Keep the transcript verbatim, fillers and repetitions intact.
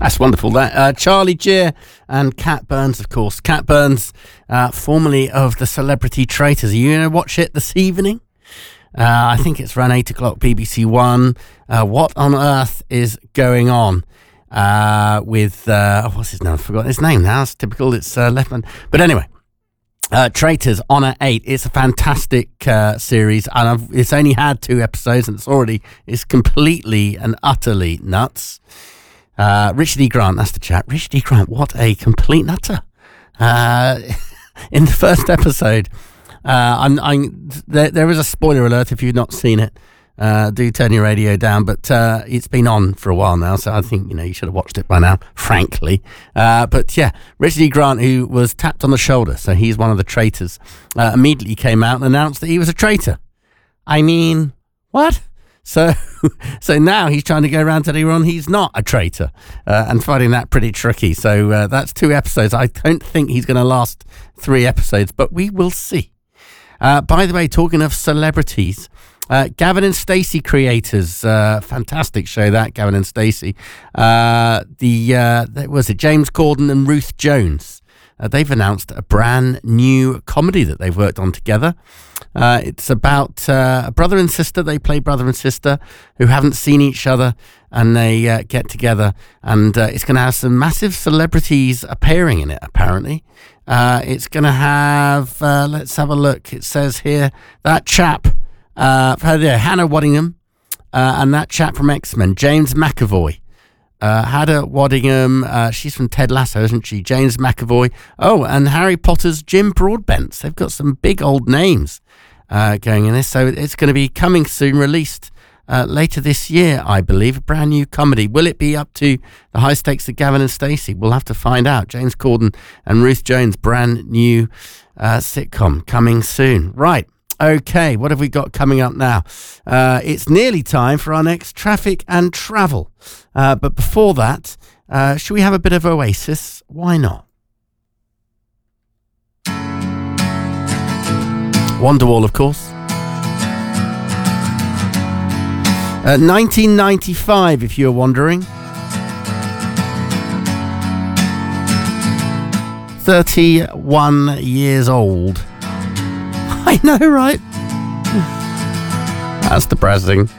That's wonderful. That uh, Charlie Geer and Cat Burns, of course. Cat Burns, uh, formerly of the Celebrity Traitors. Are you going to watch it this evening? Uh, I think it's around eight o'clock, B B C One. Uh, what on earth is going on uh, with, uh, oh, what's his name? I've forgotten his name now. It's typical. It's uh, Leftman. But anyway, uh, Traitors on at eight. It's a fantastic uh, series, and I've, it's only had two episodes, and it's already, it's completely and utterly nuts. Uh, Richard E. Grant, that's the chap. Richard E. Grant, what a complete nutter. Uh, in the first episode, uh, I'm, I'm, there, there is a spoiler alert if you've not seen it. Uh, do turn your radio down, but uh, it's been on for a while now, so I think, you know, you should have watched it by now, frankly. Uh, but yeah, Richard E. Grant, who was tapped on the shoulder, so he's one of the traitors, uh, immediately came out and announced that he was a traitor. I mean, what? So so now he's trying to go around telling everyone he's not a traitor, uh, and finding that pretty tricky. So uh, that's two episodes. I don't think he's going to last three episodes, but we will see. Uh, by the way, talking of celebrities, uh, Gavin and Stacey creators, uh, fantastic show that, Gavin and Stacey. Uh, the uh, that was it, James Corden and Ruth Jones. Uh, they've announced a brand new comedy that they've worked on together. Uh, it's about uh, a brother and sister. They play brother and sister who haven't seen each other, and they uh, get together. And uh, it's going to have some massive celebrities appearing in it, apparently. Uh, it's going to have, uh, let's have a look. It says here, that chap, uh, there, Hannah Waddingham, uh, and that chap from X-Men, James McAvoy. Uh, Hannah Waddingham, uh, she's from Ted Lasso, isn't she? James McAvoy. Oh, and Harry Potter's Jim Broadbent. They've got some big old names uh, going in this. So it's going to be coming soon, released uh, later this year, I believe. A brand new comedy. Will it be up to the high stakes of Gavin and Stacey? We'll have to find out. James Corden and Ruth Jones, brand new uh, sitcom coming soon. Right. Okay, what have we got coming up now? Uh, it's nearly time for our next Traffic and Travel. Uh, but before that, uh, should we have a bit of Oasis? Why not? Wonderwall, of course. Uh, nineteen ninety-five, if you're wondering. thirty-one years old. I know, right? That's depressing.